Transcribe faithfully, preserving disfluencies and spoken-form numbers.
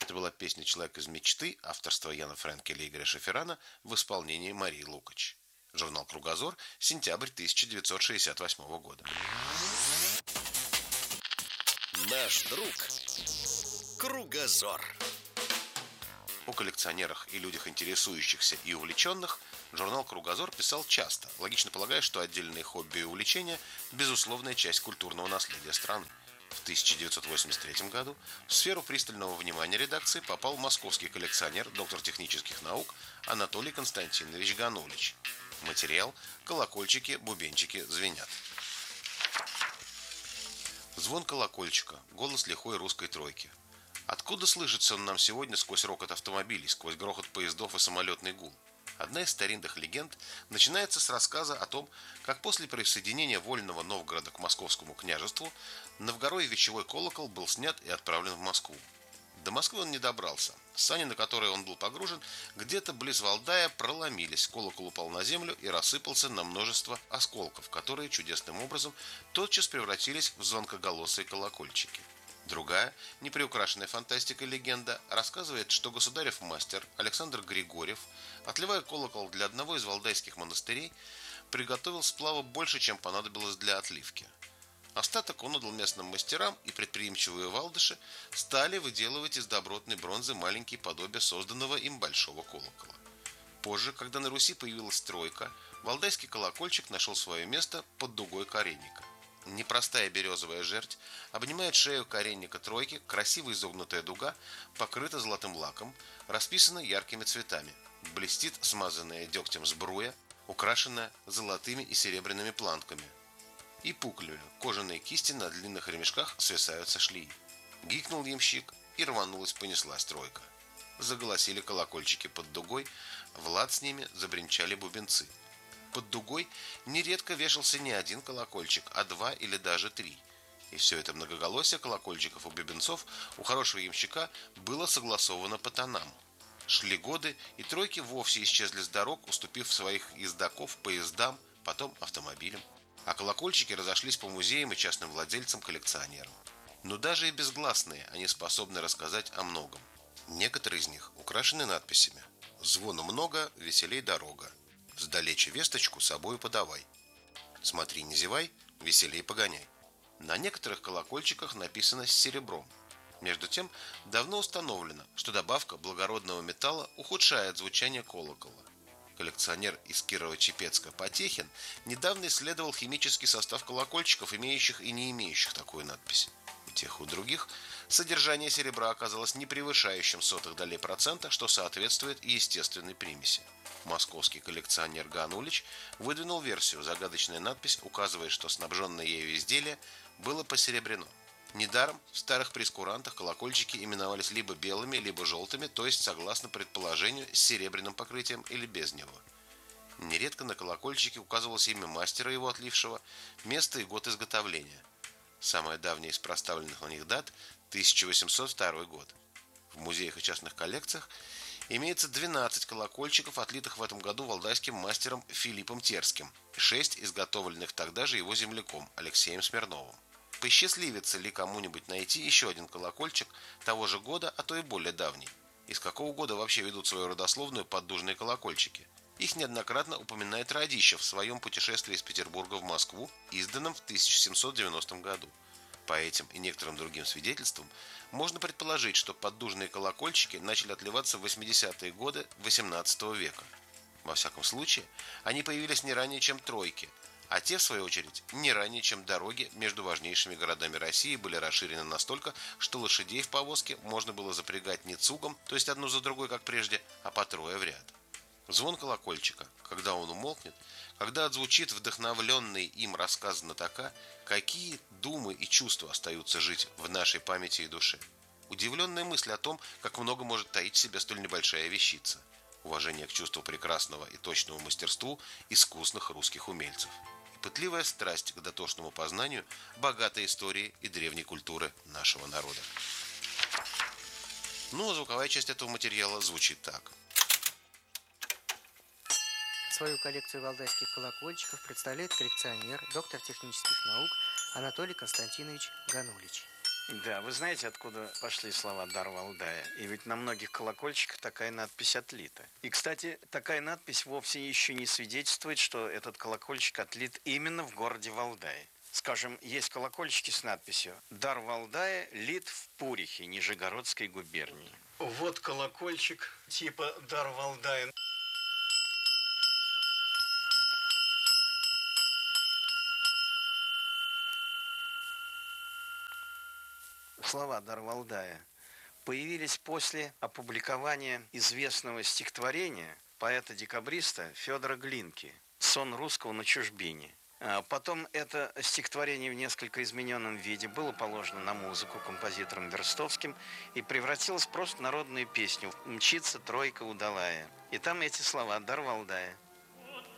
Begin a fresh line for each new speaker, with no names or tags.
Это была песня «Человек из мечты» авторства Яна Френкеля и Игоря Шеферана в исполнении Марии Лукач. Журнал «Кругозор», сентябрь тысяча девятьсот шестьдесят восьмого года.
Наш друг Кругозор.
О коллекционерах и людях, интересующихся и увлеченных, журнал «Кругозор» писал часто, логично полагая, что отдельные хобби и увлечения – безусловная часть культурного наследия страны. В тысяча девятьсот восемьдесят третьем году в сферу пристального внимания редакции попал московский коллекционер, доктор технических наук Анатолий Константинович Ганулич. Материал «Колокольчики, бубенчики звенят». Звон колокольчика, голос лихой русской тройки. Откуда слышится он нам сегодня сквозь рокот автомобилей, сквозь грохот поездов и самолетный гул? Одна из старинных легенд начинается с рассказа о том, как после присоединения вольного Новгорода к Московскому княжеству новгородовичевой колокол был снят и отправлен в Москву. До Москвы он не добрался. Сани, на которые он был погружен, где-то близ Валдая проломились, колокол упал на землю и рассыпался на множество осколков, которые чудесным образом тотчас превратились в звонкоголосые колокольчики. Другая, неприукрашенная фантастикой легенда, рассказывает, что государев мастер Александр Григорьев, отливая колокол для одного из валдайских монастырей, приготовил сплава больше, чем понадобилось для отливки. Остаток он отдал местным мастерам, и предприимчивые валдыши стали выделывать из добротной бронзы маленькие подобия созданного им большого колокола. Позже, когда на Руси появилась тройка, валдайский колокольчик нашел свое место под дугой коренника. Непростая березовая жерть обнимает шею коренника тройки, красиво изогнутая дуга покрыта золотым лаком, расписана яркими цветами. Блестит смазанная дегтем сбруя, украшенная золотыми и серебряными планками. И пуклею кожаные кисти на длинных ремешках свисают со шлеи. Гикнул ямщик, и рванулась понеслась тройка. Заголосили колокольчики под дугой, в лад с ними забринчали бубенцы. Под дугой нередко вешался не один колокольчик, а два или даже три. И все это многоголосие колокольчиков и бубенцов у хорошего ямщика было согласовано по тонам. Шли годы, и тройки вовсе исчезли с дорог, уступив своих ездаков поездам, потом автомобилям. А колокольчики разошлись по музеям и частным владельцам-коллекционерам. Но даже и безгласные они способны рассказать о многом. Некоторые из них украшены надписями: «Звону много, веселей дорога», «Сдалече весточку собою подавай», «Смотри, не зевай, веселей погоняй». На некоторых колокольчиках написано с серебром. Между тем, давно установлено, что добавка благородного металла ухудшает звучание колокола. Коллекционер из Кирово-Чепецка Потехин недавно исследовал химический состав колокольчиков, имеющих и не имеющих такую надпись. У тех и у других содержание серебра оказалось не превышающим сотых долей процента, что соответствует естественной примеси. Московский коллекционер Ганулич выдвинул версию, загадочная надпись указывает, что снабженное ею изделие было посеребрено. Недаром в старых прескурантах колокольчики именовались либо белыми, либо желтыми, то есть, согласно предположению, с серебряным покрытием или без него. Нередко на колокольчике указывалось имя мастера, его отлившего, место и год изготовления. Самая давняя из проставленных на них дат – тысяча восемьсот второй год. В музеях и частных коллекциях имеется двенадцать колокольчиков, отлитых в этом году валдайским мастером Филиппом Терским, и шесть изготовленных тогда же его земляком Алексеем Смирновым. Посчастливится ли кому-нибудь найти еще один колокольчик того же года, а то и более давний? Из какого года вообще ведут свою родословную поддужные колокольчики? Их неоднократно упоминает Радищев в своем путешествии из Петербурга в Москву, изданном в тысяча семьсот девяностом году. По этим и некоторым другим свидетельствам можно предположить, что поддужные колокольчики начали отливаться в восьмидесятые годы восемнадцатого века. Во всяком случае, они появились не ранее, чем тройки, а те, в свою очередь, не ранее, чем дороги между важнейшими городами России были расширены настолько, что лошадей в повозке можно было запрягать не цугом, то есть одну за другой, как прежде, а по трое в ряд. Звон колокольчика, когда он умолкнет, когда отзвучит вдохновленный им рассказ знатока, какие думы и чувства остаются жить в нашей памяти и душе. Удивленная мысль о том, как много может таить в себе столь небольшая вещица. Уважение к чувству прекрасного и точному мастерству искусных русских умельцев. И пытливая страсть к дотошному познанию богатой истории и древней культуры нашего народа. Ну, а звуковая часть этого материала звучит так.
Свою коллекцию валдайских колокольчиков представляет коллекционер, доктор технических наук Анатолий Константинович Ганулич.
Да, вы знаете, откуда пошли слова «Дар Валдая»? И ведь на многих колокольчиках такая надпись отлита. И, кстати, такая надпись вовсе еще не свидетельствует, что этот колокольчик отлит именно в городе Валдае. Скажем, есть колокольчики с надписью «Дар Валдая лит в Пурихе, Нижегородской губернии». Вот колокольчик типа «Дар Валдая». Слова «Дар Валдая» появились после опубликования известного стихотворения поэта-декабриста Федора Глинки «Сон русского на чужбине». Потом это стихотворение в несколько измененном виде было положено на музыку композитором Верстовским и превратилось просто в народную песню «Мчится тройка удалая». И там эти слова «Дар Валдая».